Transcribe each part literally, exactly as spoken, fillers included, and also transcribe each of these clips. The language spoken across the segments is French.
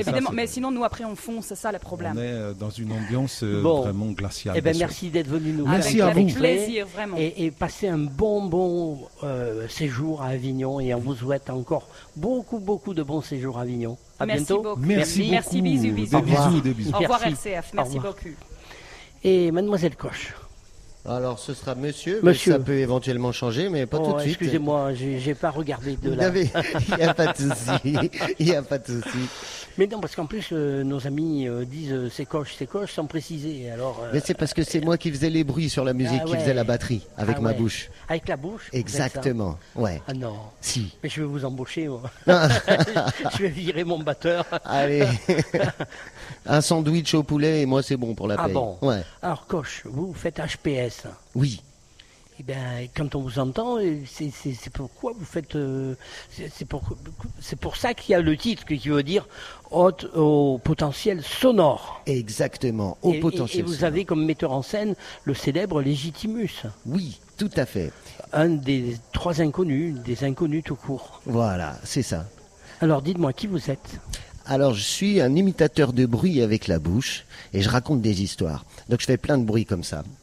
Évidemment, ça, mais sinon, nous, après, on fond, c'est ça le problème. On est euh, dans une ambiance euh, Bon. vraiment glaciale. Eh ben, bien sûr. merci d'être venu nous Merci faire à avec vous. plaisir, vraiment. Et, et passez un bon, bon euh, séjour à Avignon. Et on vous souhaite encore beaucoup, beaucoup de bons séjours à Avignon. À Merci bientôt. beaucoup. Merci beaucoup. Merci, bisous, bisous. Des Au revoir. bisous, des bisous. Au revoir, Merci. R C F. Au Merci revoir. beaucoup. Et Mademoiselle Coche. Alors, ce sera monsieur, Monsieur. mais ça peut éventuellement changer, mais pas Oh, tout de suite. excusez-moi, j'ai j'ai pas regardé de Vous là. avez- Il n'y a pas de souci. Il n'y a pas de souci. Mais non, parce qu'en plus, euh, nos amis euh, disent euh, c'est Coche, c'est Coche, sans préciser. Alors, euh, Mais c'est parce que c'est moi qui faisais les bruits sur la musique, Ah qui ouais. faisais la batterie avec ah ma ouais. bouche. Avec la bouche vous faites ça Exactement. Ouais. Ah non. Si. Mais je vais vous embaucher, moi. Je vais virer mon batteur. Allez. Un sandwich au poulet et moi c'est bon pour la Ah paye. bon Ouais. Alors, Coche, vous faites H P S. Oui. Eh bien, quand on vous entend, euh, c'est c'est- c'est pourquoi vous faites. euh, c'est c'est pour, c'est pour ça qu'il y a le titre qui veut dire haute au potentiel sonore. Exactement. Au et, et- potentiel. et vous sonore. avez comme metteur en scène le célèbre Légitimus, Oui, tout à fait. un des trois inconnus, des inconnus tout court. Voilà, c'est ça. Alors, dites-moi qui vous êtes. Alors, je suis un imitateur de bruit avec la bouche et je raconte des histoires. Donc, je fais plein de bruits comme ça.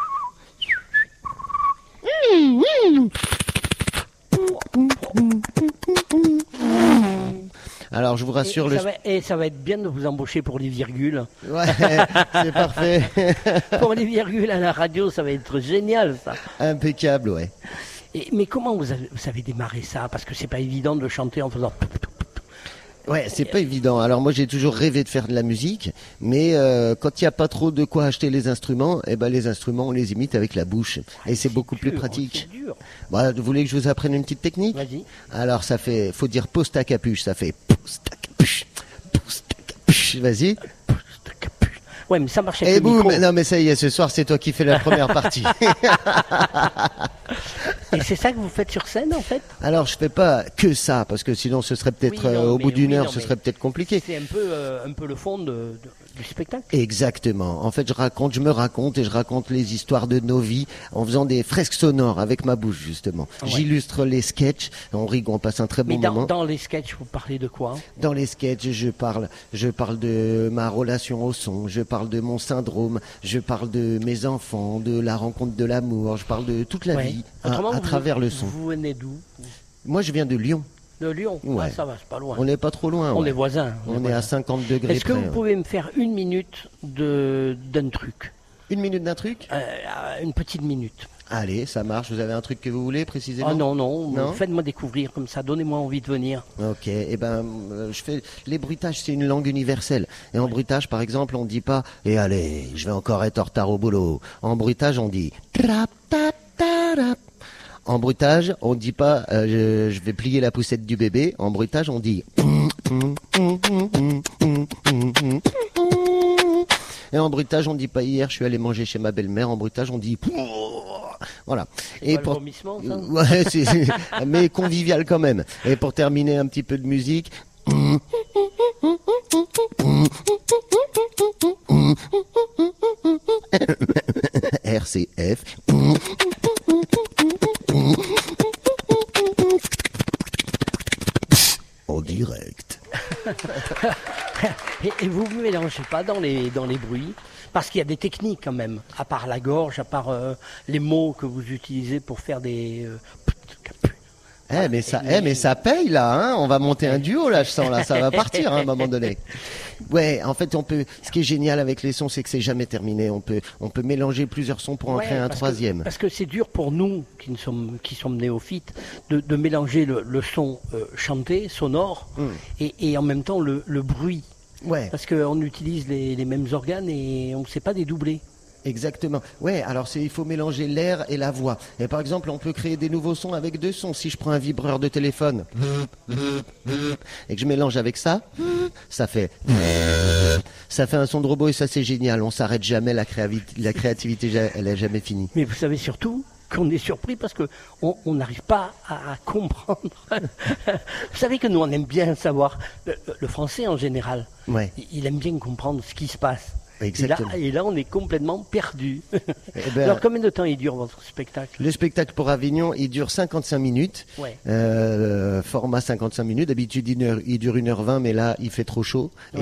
Alors, je vous rassure, et, le... ça va, et ça va être bien de vous embaucher pour les virgules. Ouais, c'est parfait. Pour les virgules à la radio, ça va être génial, ça. Impeccable, ouais. Et, mais comment vous avez, vous avez démarré ça? Parce que c'est pas évident de chanter en faisant. Ouais, c'est pas évident. Alors moi j'ai toujours rêvé de faire de la musique, mais euh, quand il n'y a pas trop de quoi acheter les instruments, eh ben les instruments on les imite avec la bouche et c'est beaucoup plus dur, pratique. C'est dur. Bah, vous voulez que je vous apprenne une petite technique? Vas-y. Alors ça fait, faut dire pose ta capuche, ça fait pose ta capuche, pose ta capuche. Vas-y. Ouais, mais ça marche avec Et le boum, micro. non mais ça y est, ce soir c'est toi qui fais la première partie. Et c'est ça que vous faites sur scène, en fait? Alors je fais pas que ça parce que sinon ce serait peut-être Oui, non, euh, au mais bout d'une oui, heure, non, ce mais serait peut-être compliqué. C'est un peu, euh, un peu le fond de, de- du spectacle. Exactement. En fait, je raconte, je me raconte et je raconte les histoires de nos vies en faisant des fresques sonores avec ma bouche, justement. Ouais. J'illustre les sketchs, on rigole, on passe un très bon Mais dans, moment. dans les sketchs, vous parlez de quoi? Dans les sketchs, je parle, je parle de ma relation au son, je parle de mon syndrome, je parle de mes enfants, de la rencontre de l'amour, je parle de toute la Ouais. vie à, Autrement, à vous- travers le son. Vous venez d'où? Moi, je viens de Lyon. De Lyon? Ouais. Ah, ça va, c'est pas loin. On n'est pas trop loin. On ouais. est voisins. On est voisins. à cinquante degrés Est-ce que près, vous ouais. pouvez me faire une minute de d'un truc? Une minute d'un truc? Euh, Une petite minute. Allez, ça marche. Vous avez un truc que vous voulez précisément? Ah non, non, Non faites-moi découvrir comme ça, donnez-moi envie de venir. Ok, et ben, euh, je fais les bruitages, c'est une langue universelle. Et en bruitage, par exemple, on dit pas "Et allez, je vais encore être en retard au boulot." En bruitage, on dit "Trap, tap, tarap." En bruitage, on dit pas euh, je, je vais plier la poussette du bébé." En bruitage, on dit et en bruitage, on dit pas "Hier, je suis allé manger chez ma belle-mère." En bruitage, on dit voilà. Et pour... le vomissement, ça Ouais, c'est, c'est- mais convivial quand même. Et pour terminer un petit peu de musique. R C F. En direct. et, et vous ne mélangez pas dans les, dans les bruits, parce qu'il y a des techniques quand même, à part la gorge, à part euh, les mots que vous utilisez pour faire des... euh, Eh mais ça, eh mais ça paye là, hein. On va monter un duo là, je sens là, ça va partir hein, à un moment donné. Ouais, en fait, on peut. Ce qui est génial avec les sons, c'est que c'est jamais terminé. On peut, on peut mélanger plusieurs sons pour en Ouais, créer un parce troisième. Que, parce que c'est dur pour nous, qui ne sommes, qui sommes néophytes, de, de mélanger le, le son euh, chanté, sonore, Mm. et, et en même temps le, le bruit. Ouais, Parce qu'on utilise les, les mêmes organes et on ne sait pas dédoubler. exactement. Ouais, alors c'est, il faut mélanger l'air et la voix. Et par exemple, on peut créer des nouveaux sons avec deux sons. Si je prends un vibreur de téléphone et que je mélange avec ça, ça fait, ça fait un son de robot et ça c'est génial. On s'arrête jamais. La créativité, la créativité, elle est jamais finie. Mais vous savez surtout qu'on est surpris parce que on on n'arrive pas à, à comprendre. Vous savez que nous on aime bien savoir, le, le français en général, Ouais. il- il aime bien comprendre ce qui se passe. Et là, Exactement. et là, on est complètement perdu. Eh ben, Alors, combien de temps il dure votre spectacle? le spectacle pour Avignon, il dure cinquante-cinq minutes. Ouais. Euh, format cinquante-cinq minutes. D'habitude, il, heure- il dure une heure vingt, mais là, il fait trop chaud.